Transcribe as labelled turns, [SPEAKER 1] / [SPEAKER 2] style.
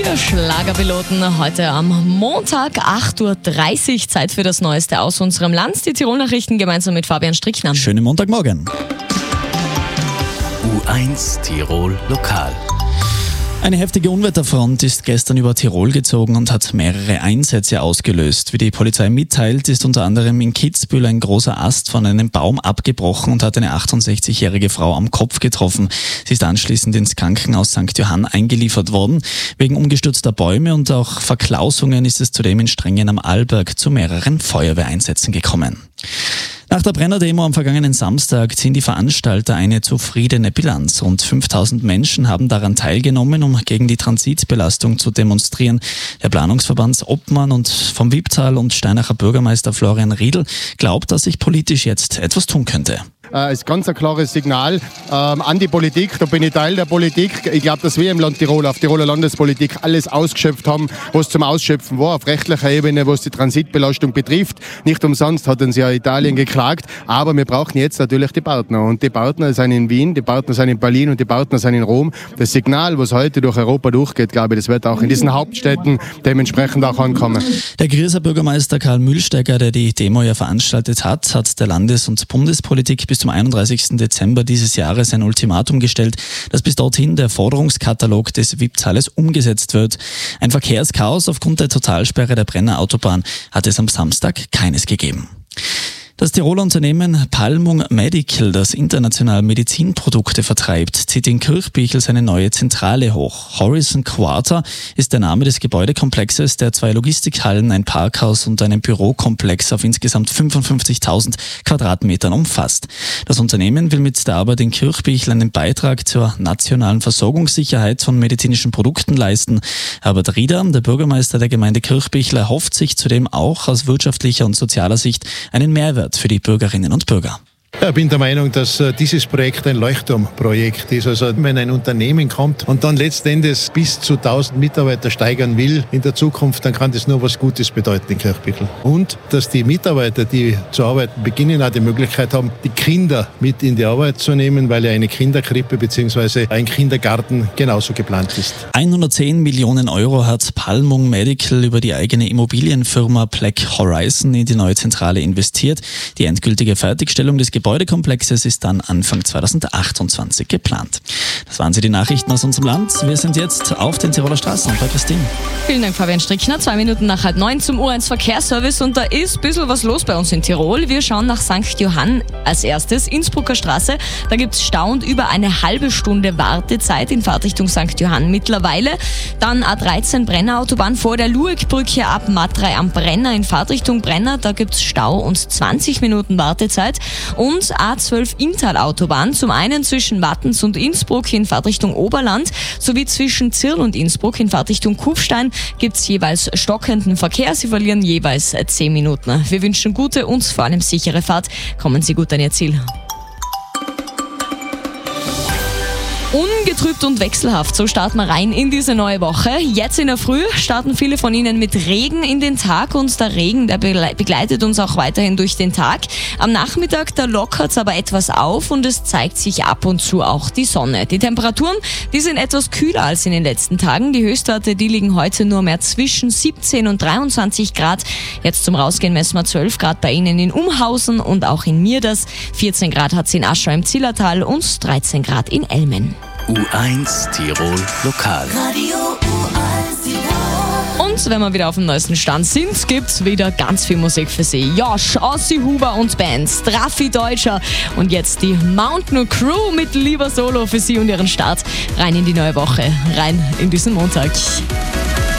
[SPEAKER 1] Wir Schlagerpiloten heute am Montag 8.30 Uhr. Zeit für das Neueste aus unserem Land. Die Tirol-Nachrichten gemeinsam mit Fabian Strickner.
[SPEAKER 2] Schönen Montagmorgen.
[SPEAKER 3] U1 Tirol Lokal.
[SPEAKER 2] Eine heftige Unwetterfront ist gestern über Tirol gezogen und hat mehrere Einsätze ausgelöst. Wie die Polizei mitteilt, ist unter anderem in Kitzbühel ein großer Ast von einem Baum abgebrochen und hat eine 68-jährige Frau am Kopf getroffen. Sie ist anschließend ins Krankenhaus St. Johann eingeliefert worden. Wegen umgestürzter Bäume und auch Verklausungen ist es zudem in Strengen am Arlberg zu mehreren Feuerwehreinsätzen gekommen. Nach der Brenner-Demo am vergangenen Samstag ziehen die Veranstalter eine zufriedene Bilanz. Rund 5000 Menschen haben daran teilgenommen, um gegen die Transitbelastung zu demonstrieren. Der Planungsverband Obmann und vom Wipptal und Steinacher Bürgermeister Florian Riedl glaubt, dass sich politisch jetzt etwas tun könnte.
[SPEAKER 4] Ist ganz ein klares Signal an die Politik. Da bin ich Teil der Politik. Ich glaube, dass wir im Land Tirol, auf Tiroler Landespolitik, alles ausgeschöpft haben, was zum Ausschöpfen war, auf rechtlicher Ebene, was die Transitbelastung betrifft. Nicht umsonst hat uns ja Italien geklagt. Aber wir brauchen jetzt natürlich die Partner. Und die Partner sind in Wien, die Partner sind in Berlin und die Partner sind in Rom. Das Signal, was heute durch Europa durchgeht, glaube ich, das wird auch in diesen Hauptstädten dementsprechend auch ankommen.
[SPEAKER 2] Der Grieser Bürgermeister Karl Mühlstecker, der die Demo ja veranstaltet hat der Landes- und Bundespolitik bis zum 31. Dezember dieses Jahres ein Ultimatum gestellt, dass bis dorthin der Forderungskatalog des Wipptales umgesetzt wird. Ein Verkehrschaos aufgrund der Totalsperre der Brenner Autobahn hat es am Samstag keines gegeben. Das Tiroler Unternehmen Palmung Medical, das international Medizinprodukte vertreibt, zieht in Kirchbichel seine neue Zentrale hoch. Horizon Quarter ist der Name des Gebäudekomplexes, der 2 Logistikhallen, ein Parkhaus und einen Bürokomplex auf insgesamt 55.000 Quadratmetern umfasst. Das Unternehmen will mit der Arbeit in Kirchbichel einen Beitrag zur nationalen Versorgungssicherheit von medizinischen Produkten leisten. Herbert Rieder, der Bürgermeister der Gemeinde Kirchbichel, erhofft sich zudem auch aus wirtschaftlicher und sozialer Sicht einen Mehrwert für die Bürgerinnen und Bürger.
[SPEAKER 5] Ich bin der Meinung, dass dieses Projekt ein Leuchtturmprojekt ist. Also wenn ein Unternehmen kommt und dann letztendlich bis zu 1000 Mitarbeiter steigern will in der Zukunft, dann kann das nur was Gutes bedeuten in Kirchbichel. Und dass die Mitarbeiter, die zu arbeiten beginnen, auch die Möglichkeit haben, die Kinder mit in die Arbeit zu nehmen, weil ja eine Kinderkrippe bzw. ein Kindergarten genauso geplant ist.
[SPEAKER 2] 110 Millionen Euro hat Palmung Medical über die eigene Immobilienfirma Black Horizon in die neue Zentrale investiert. Die endgültige Fertigstellung des Gebäudekomplexes ist dann Anfang 2028 geplant. Das waren die Nachrichten aus unserem Land. Wir sind jetzt auf den Tiroler Straßen bei Christine.
[SPEAKER 1] Vielen Dank, Fabian Strickner. 2 Minuten nach 8:30 zum U1 Verkehrsservice und da ist ein bisschen was los bei uns in Tirol. Wir schauen nach St. Johann als erstes, Innsbrucker Straße. Da gibt es Stau und über eine halbe Stunde Wartezeit in Fahrtrichtung St. Johann mittlerweile. Dann A13 Brenner Autobahn vor der Luegbrücke ab Matrei am Brenner in Fahrtrichtung Brenner. Da gibt es Stau und 20 Minuten Wartezeit. Und A12 Inntal Autobahn, zum einen zwischen Wattens und Innsbruck in Fahrtrichtung Oberland, sowie zwischen Zirl und Innsbruck in Fahrtrichtung Kufstein gibt es jeweils stockenden Verkehr. Sie verlieren jeweils 10 Minuten. Wir wünschen gute und vor allem sichere Fahrt. Kommen Sie gut an Ihr Ziel. Ungetrübt und wechselhaft, so starten wir rein in diese neue Woche. Jetzt in der Früh starten viele von Ihnen mit Regen in den Tag und der Regen, der begleitet uns auch weiterhin durch den Tag. Am Nachmittag, da lockert es aber etwas auf und es zeigt sich ab und zu auch die Sonne. Die Temperaturen, die sind etwas kühler als in den letzten Tagen. Die Höchstwerte, die liegen heute nur mehr zwischen 17 und 23 Grad. Jetzt zum Rausgehen messen wir 12 Grad bei Ihnen in Umhausen und auch in Mierders. 14 Grad hat es in Aschau im Zillertal und 13 Grad in Elmen.
[SPEAKER 3] U1 Tirol Lokal.
[SPEAKER 6] Radio U1 Tirol.
[SPEAKER 1] Und wenn wir wieder auf dem neuesten Stand sind, gibt's wieder ganz viel Musik für Sie. Josh, Ossi Huber und Bands, Raffi Deutscher und jetzt die Mountain Crew mit Lieber Solo für Sie und Ihren Start rein in die neue Woche, rein in diesen Montag.